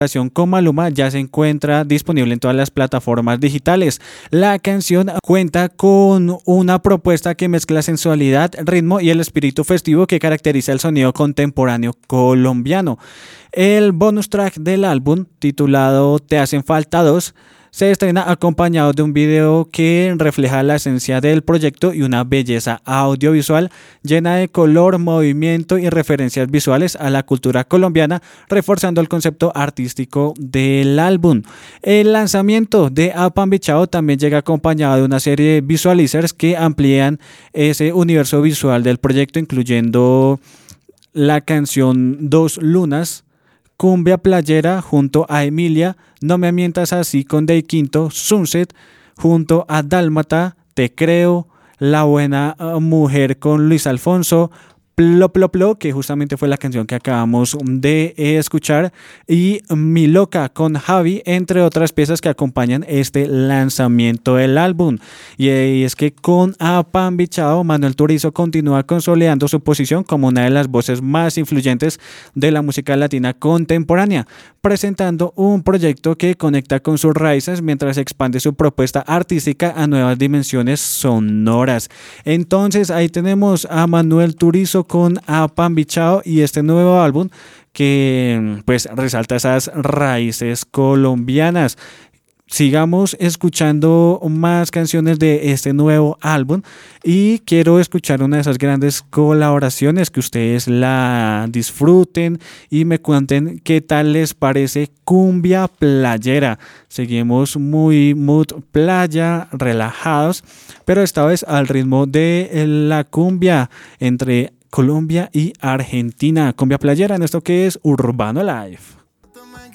Con Maluma ya se encuentra disponible en todas las plataformas digitales. La canción cuenta con una propuesta que mezcla sensualidad, ritmo y el espíritu festivo que caracteriza el sonido contemporáneo colombiano. El bonus track del álbum, titulado Te hacen falta dos, se estrena acompañado de un video que refleja la esencia del proyecto y una belleza audiovisual llena de color, movimiento y referencias visuales a la cultura colombiana, reforzando el concepto artístico del álbum. El lanzamiento de Apambichao también llega acompañado de una serie de visualizers que amplían ese universo visual del proyecto, incluyendo la canción Dos Lunas, Cumbia Playera junto a Emilia, No me mientas así con Day Quinto, Sunset junto a Dálmata, Te creo, La buena mujer con Luis Alfonso, Plo Plo Plo, que justamente fue la canción que acabamos de escuchar, y Mi Loca con Javi, entre otras piezas que acompañan este lanzamiento del álbum. Y es que con Apambichao, Manuel Turizo continúa consolidando su posición como una de las voces más influyentes de la música latina contemporánea, presentando un proyecto que conecta con sus raíces mientras expande su propuesta artística a nuevas dimensiones sonoras. Entonces ahí tenemos a Manuel Turizo con Apambichao y este nuevo álbum que pues resalta esas raíces colombianas. Sigamos escuchando más canciones de este nuevo álbum y quiero escuchar una de esas grandes colaboraciones, que ustedes la disfruten y me cuenten qué tal les parece Cumbia Playera. Seguimos muy mood playa, relajados, pero esta vez al ritmo de la cumbia entre Colombia y Argentina. Cumbia Playera en esto que es Urbano Live.